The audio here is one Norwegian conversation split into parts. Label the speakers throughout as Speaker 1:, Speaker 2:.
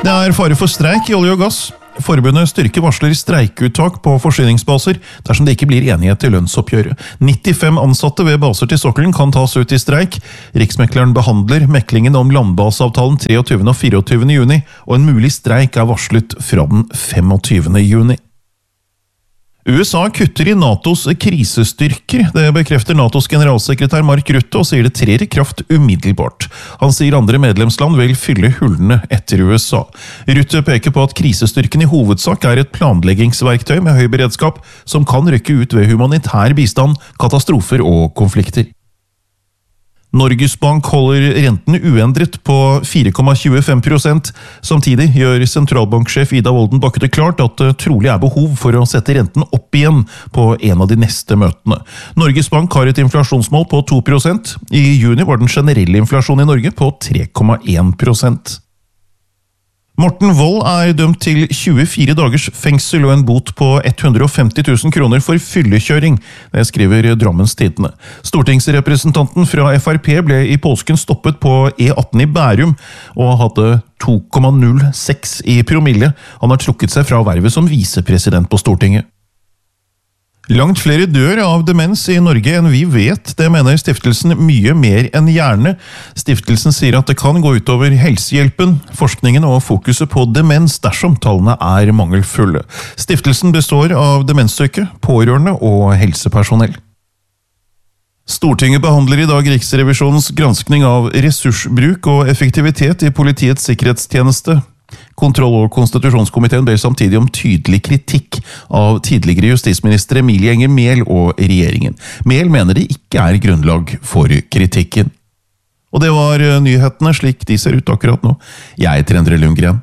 Speaker 1: Det fare for streik I olje og gass. Forbundet Styrke varsler streikuttak på forsyningsbaser dersom det ikke blir enighet I lønnsoppgjøret. 95 ansatte ved baser til sokkelen kan tas ut I streik. Riksmekleren behandler meklingen om landbaseavtalen 23. og 24. juni, og en mulig streik varslet fra den 25. juni. USA kutter I NATOs krisestyrker. Det bekrefter NATOs generalsekretær Mark Rutte og sier det trer I kraft umiddelbart. Han sier andre medlemsland vil fylle hullene etter USA. Rutte peker på at krisestyrken I hovedsak et planleggingsverktøy med høy beredskap som kan rykke ut ved humanitær bistand, katastrofer og konflikter. Norges Bank holder renten uendret på 4,25%. Samtidig gjør sentralbanksjef Ida Wolden Bakke det klart at det trolig behov for å sette renten opp igjen på en av de neste møtene. Norges Bank har et inflasjonsmål på 2%. I juni var den generelle inflasjonen I Norge på 3,1%. Morten Wold dømt til 24 dagers fengsel og en bot på 150 000 kroner for fyllekjøring. Det skriver Drammens Tidende. Stortingsrepresentanten fra FrP ble I påsken stoppet på E18 I Bærum og hadde 2,06 I promille. Han har trukket seg fra vervet som visepresident på Stortinget. Langt flere dør av demens I Norge enn vi vet, det mener stiftelsen mye mer enn hjerne. Stiftelsen sier at det kan gå utover helsehjelpen, forskningen og fokuset på demens dersom tallene mangelfulle. Stiftelsen består av demenssyke, pårørende og helsepersonell. Stortinget behandler I dag Riksrevisjonens granskning av ressursbruk og effektivitet I politiets sikkerhetstjeneste. Kontroll- og konstitusjonskomiteen ber samtidig om tydelig kritikk av tidligere justisminister Emilie Enger Mehl og regjeringen. Mehl mener det ikke grunnlag for kritikken. Og det var nyhetene slik de ser ut akkurat nå. Jeg heter Endre Lundgren.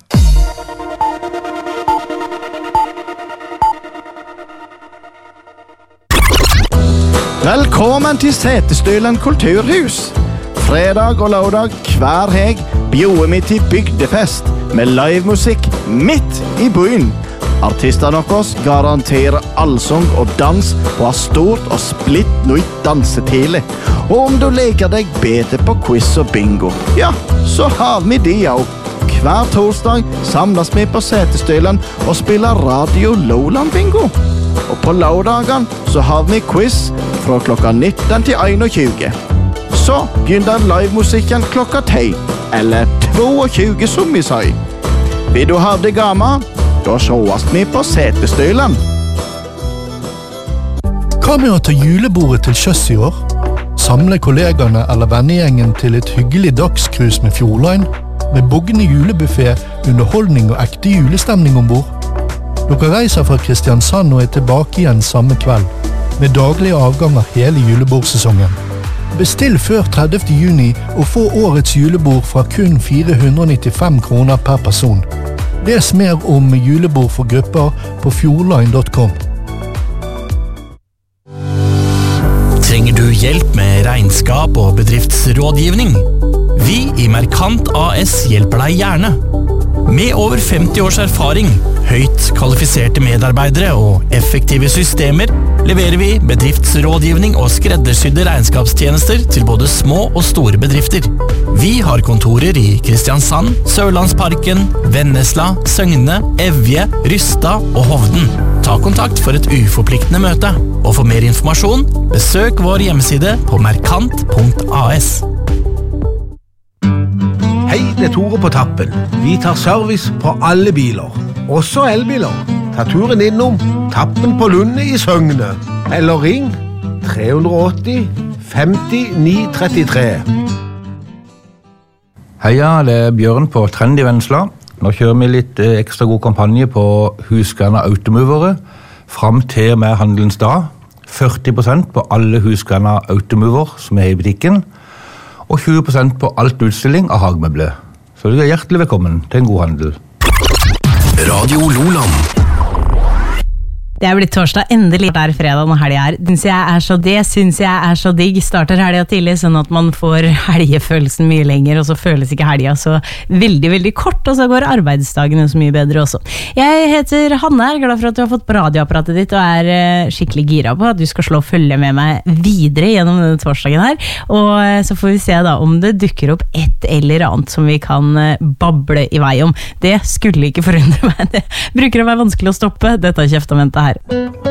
Speaker 2: Velkommen til Setesdølen kulturhus. Fredag og lørdag hver heg bjoer vi til bygdefest med livemusikk midt I byen. Artistene deres garanterer allsang og dans på et stort og splitt nytt dansetile. Og om du leker deg bedre på quiz og bingo, ja, så har vi de også. Hver torsdag samles vi på Setesdølen og spiller Radio Lowland Bingo. Og på lørdagen så har vi quiz fra klokka 19 til 21. Så begynner livemusikken klokka 10, eller 22 som vi sier. Vil du ha det gammel? Da sjåast vi på Setesdølen.
Speaker 3: Hva med å ta julebordet til sjøs I år? Samle kollegene eller vennegjengen til et hyggelig dagskrus med Fjordline? Med buggende julebuffet, underholdning og ekte julestemning ombord? Dere reiser fra Kristiansand og tilbake igjen samme kveld, med daglige avganger hele julebordsesongen. Bestill før 30. juni og få årets julebord fra kun 495 kroner per person. Les mer om julebord for grupper på fjordline.com.
Speaker 4: Trenger du hjelp med regnskap og bedriftsrådgivning? Vi I Merkant AS hjelper deg gjerne. Med over 50 års erfaring, høyt kvalifiserte medarbeidere og effektive systemer leverer vi bedriftsrådgivning og skreddersydde regnskapstjenester til både små og store bedrifter. Vi har kontorer I Kristiansand, Sørlandsparken, Vennesla, Søgne, Evje, Rystad og Hovden. Ta kontakt for et uforpliktende møte, og for mer informasjon, besøk vår hjemmeside på merkant.as.
Speaker 5: Hei, det Tore på Tappen. Vi tar service på alle biler, også elbiler. Ta turen innom Tappen på Lunde I Søgne, eller ring 380 50 933.
Speaker 6: Heia, det Bjørn på Trend I Vennesla. Nå kjører vi litt ekstra god kampanje på Husqvarna Automovere frem til og med handelens dag. 40% på alle Husqvarna Automover som I butikken, og 20% på alt utstilling av hagemøbler. Så du hjertelig velkommen til en god handel.
Speaker 7: Radio Loland. Det blitt torsdag, endelig der fredag når helga Det synes jeg er så digg. Starter helga tidlig, sånn at man får helgefølelsen mye lenger, og så føles ikke helga så veldig, veldig kort, og så går arbeidsdagene så mye bedre også. Jeg heter Hanne, glad for at du har fått på radioapparatet ditt, og skikkelig gira på at du skal slå og følge med meg videre gjennom denne torsdagen her, og så får vi se da om det dukker opp et eller annet som vi kan bable i vei om. Det skulle ikke forundre meg. Det bruker å være vanskelig å stoppe dette kjeftamentet her.